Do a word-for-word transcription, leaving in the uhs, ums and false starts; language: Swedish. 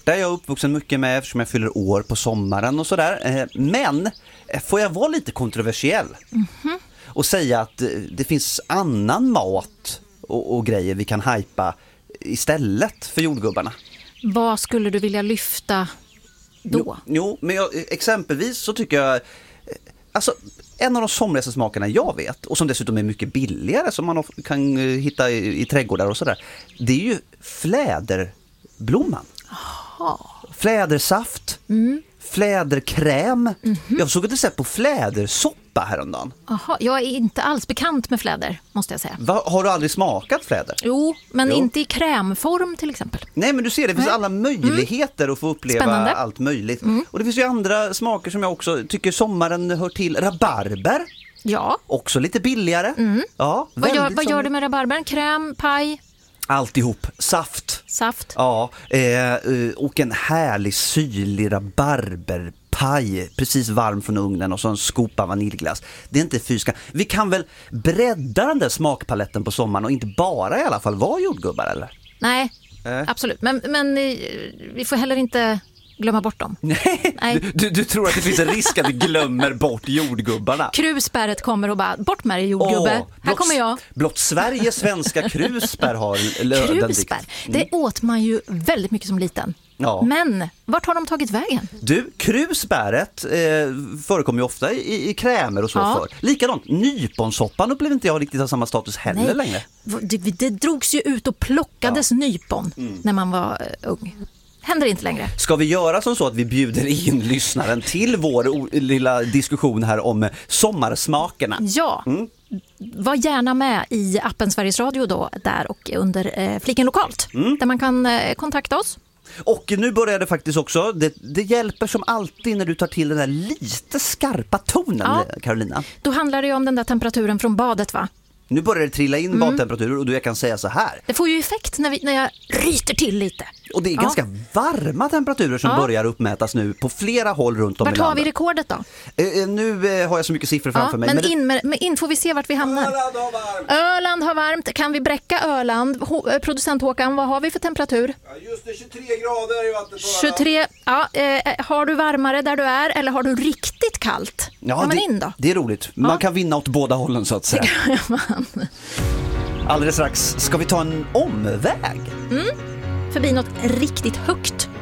tårta är jag uppvuxen mycket med eftersom jag fyller år på sommaren och sådär. Men får jag vara lite kontroversiell mm-hmm. och säga att det finns annan mat och, och grejer vi kan hypa istället för jordgubbarna. Vad skulle du vilja lyfta då? Jo, jo men jag, exempelvis så tycker jag alltså en av de somrigaste smakerna jag vet och som dessutom är mycket billigare som man kan hitta i, i trädgårdar och sådär. Det är ju fläderblomman. Aha. Flädersaft. Mm. Fläderkräm. Mm-hmm. Jag såg ett recept på flädersoppa häromdagen. Aha, jag är inte alls bekant med fläder, måste jag säga. Va, har du aldrig smakat fläder? Jo, men jo. inte i krämform till exempel. Nej, men du ser, det finns Nej. alla möjligheter mm. att få uppleva Spännande. allt möjligt. Mm. Och det finns ju andra smaker som jag också tycker sommaren hör till. Rabarber. Ja. Också lite billigare. Mm. Ja, vad gör, vad gör du med rabarbern? Kräm, paj? Alltihop. Saft. Saft. Ja, eh, och en härlig syrlig rabarberpaj. Precis varm från ugnen och så en skopa vaniljglass. Det är inte fyska. Vi kan väl bredda den där smakpaletten på sommaren och inte bara i alla fall vara jordgubbar, eller? Nej, eh. absolut. Men, men vi får heller inte glömma bort dem. Nej, Nej. Du, du, du tror att det finns en risk att vi glömmer bort jordgubbarna. Krusbäret kommer och bara, bort med dig jordgubbe. Åh, här blott, kommer jag. Blott Sveriges svenska krusbär har löden. Krusbär, mm. det åt man ju väldigt mycket som liten. Ja. Men vart har de tagit vägen? Du, krusbäret eh, förekommer ju ofta i, i krämer och så ja. för. Likadant, nyponsoppan upplever inte jag riktigt har samma status heller Nej. längre. Det, det drogs ju ut och plockades ja. nypon mm. när man var uh, ung. Händer inte längre. Ska vi göra som så att vi bjuder in lyssnaren till vår o- lilla diskussion här om sommarsmakerna? Ja, mm. var gärna med i appen Sveriges Radio då, där och under eh, fliken lokalt, mm. där man kan eh, kontakta oss. Och nu börjar det faktiskt också, det, det hjälper som alltid när du tar till den där lite skarpa tonen, ja. Carolina. Då handlar det ju om den där temperaturen från badet, va? Nu börjar det trilla in mm. badtemperaturer och du, jag kan säga så här. Det får ju effekt när, vi, när jag ryter till lite. Och det är ja. ganska varma temperaturer som ja. börjar uppmätas nu på flera håll runt om vart i landet. Vart har vi rekordet då? Eh, nu eh, har jag så mycket siffror framför ja, mig. Men, men in, med, med in får vi se vart vi hamnar. Öland har varmt. Öland har varmt. Kan vi bräcka Öland? Ho- producent Håkan, vad har vi för temperatur? Ja, just det, tjugotre grader i vattnet. tjugotre, ja, eh, har du varmare där du är eller har du riktigt kallt? Ja, man det, in då? det är roligt. Man ja. kan vinna åt båda hållen så att säga. Det kan man. Alldeles strax ska vi ta en omväg. Mm. Förbi något riktigt högt